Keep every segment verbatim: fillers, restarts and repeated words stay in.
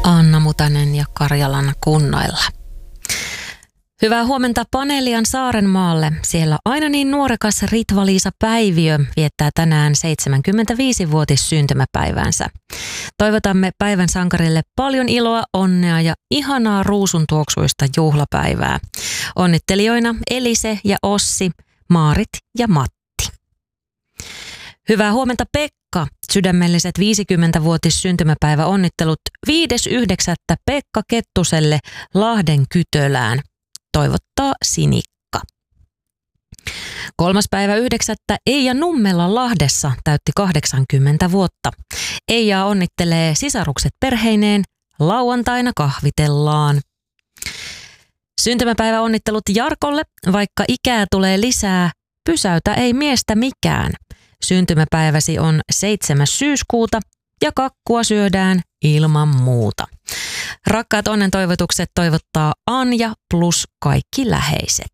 Anna Mutanen ja Karjalan kunnoilla. Hyvää huomenta Paneelian Saarenmaalle. Siellä aina niin nuorekas Ritva-Liisa Päiviö viettää tänään seitsemänkymmentäviisivuotis syntymäpäiväänsä. Toivotamme päivän sankarille paljon iloa, onnea ja ihanaa ruusuntuoksuista juhlapäivää. Onnittelijoina Elise ja Ossi, Maarit ja Matti. Hyvää huomenta Pekka. Sydämelliset viisikymmentävuotis syntymäpäivä onnittelut viides yhdeksättä Pekka Kettuselle Lahden Kytölään. Toivottaa Sinikka. Kolmas päivä yhdeksättä Eija Nummela Lahdessa täytti kahdeksankymmentä vuotta. Eija onnittelee sisarukset perheineen. Lauantaina kahvitellaan. Syntymäpäivä onnittelut Jarkolle. Vaikka ikää tulee lisää, pysäytä ei miestä mikään. Syntymäpäiväsi on seitsemäs syyskuuta ja kakkua syödään ilman muuta. Rakkaat onnen toivotukset toivottaa Anja plus kaikki läheiset.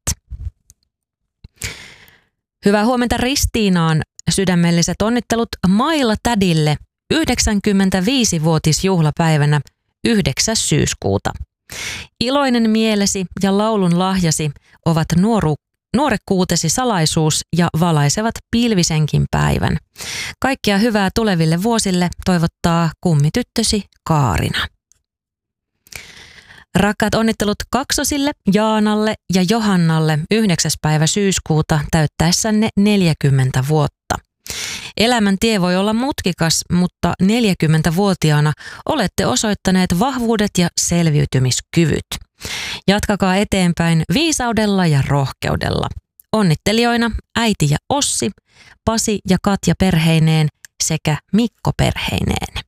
Hyvää huomenta Ristiinaan. Sydämelliset onnittelut Maila tädille yhdeksänkymmentäviisivuotis juhlapäivänä yhdeksäs syyskuuta. Iloinen mielesi ja laulun lahjasi ovat nuoru, nuorekkuutesi salaisuus ja valaisevat pilvisenkin päivän. Kaikkea hyvää tuleville vuosille toivottaa kummityttösi Kaarina. Rakkaat onnittelut kaksosille, Jaanalle ja Johannalle yhdeksäs päivä syyskuuta täyttäessänne neljäkymmentä vuotta. Elämän tie voi olla mutkikas, mutta neljäkymmentävuotiaana olette osoittaneet vahvuudet ja selviytymiskyvyt. Jatkakaa eteenpäin viisaudella ja rohkeudella. Onnittelijoina äiti ja Ossi, Pasi ja Katja perheineen sekä Mikko perheineen.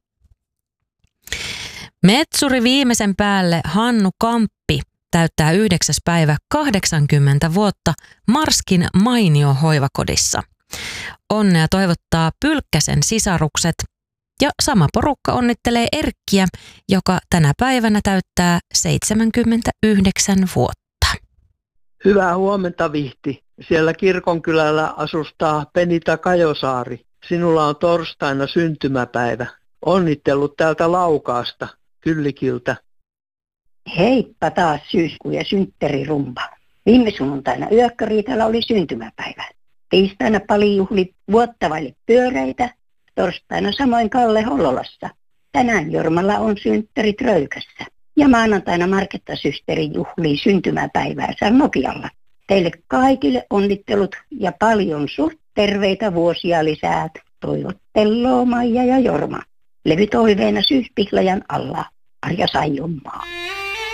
Metsuri viimeisen päälle Hannu Kamppi täyttää yhdeksäs päivä kahdeksankymmentä vuotta Marskin mainio hoivakodissa. Onnea toivottaa Pylkkäsen sisarukset ja sama porukka onnittelee Erkkiä, joka tänä päivänä täyttää seitsemänkymmentäyhdeksän vuotta. Hyvää huomenta Vihti. Siellä kirkonkylällä asustaa Penita Kajosaari. Sinulla on torstaina syntymäpäivä. Onnittelut täältä Laukaasta, Kyllikiltä. Heippa taas syyskuu ja synttärirumba. Viime sunnuntaina Yökkäriitalla oli syntymäpäivä. Tiistaina Pali juhli vuotta vaille pyöreitä. Torstaina samoin Kalle Hollolassa. Tänään Jormalla on synttärit Röykässä. Ja maanantaina Marketta-systeri juhlii syntymäpäiväänsä Nokialla. Teille kaikille onnittelut ja paljon suht terveitä vuosia lisää. Toivotteloo Maija ja Jorma. Levytoiveena syyspihlajan alla. Arja Saijonmaa.